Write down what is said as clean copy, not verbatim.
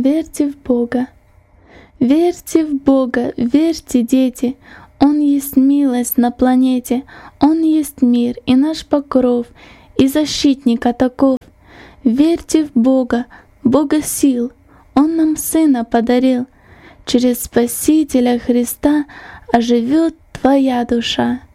верьте в Бога. Верьте в Бога, верьте, дети, Он есть милость на планете, Он есть мир и наш покров, и защитник атаков. Верьте в Бога, Бога сил, Он нам Сына подарил. Через Спасителя Христа оживет твоя душа.